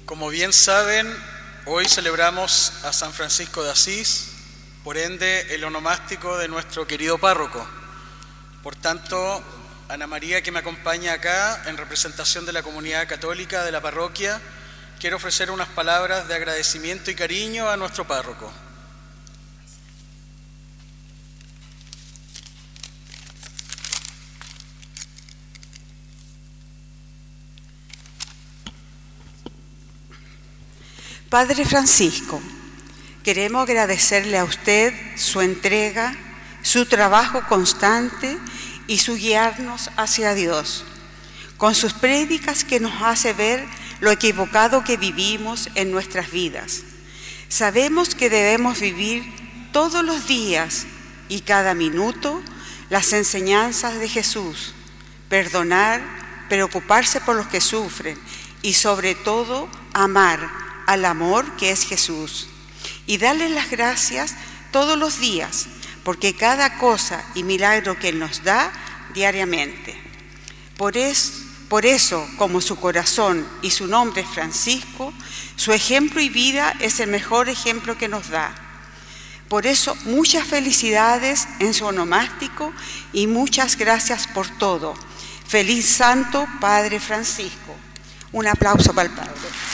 Como bien saben, hoy celebramos a San Francisco de Asís, por ende el onomástico de nuestro querido párroco. Por tanto, Ana María, que me acompaña acá en representación de la comunidad católica de la parroquia, quiero ofrecer unas palabras de agradecimiento y cariño a nuestro párroco. Padre Francisco, queremos agradecerle a usted su entrega, su trabajo constante y su guiarnos hacia Dios, con sus prédicas que nos hace ver lo equivocado que vivimos en nuestras vidas. Sabemos que debemos vivir todos los días y cada minuto las enseñanzas de Jesús, perdonar, preocuparse por los que sufren y sobre todo amar al amor que es Jesús, y darle las gracias todos los días, porque cada cosa y milagro que Él nos da diariamente. Por eso, como su corazón y su nombre es Francisco, su ejemplo y vida es el mejor ejemplo que nos da. Por eso, muchas felicidades en su onomástico y muchas gracias por todo. Feliz Santo Padre Francisco. Un aplauso para el Padre.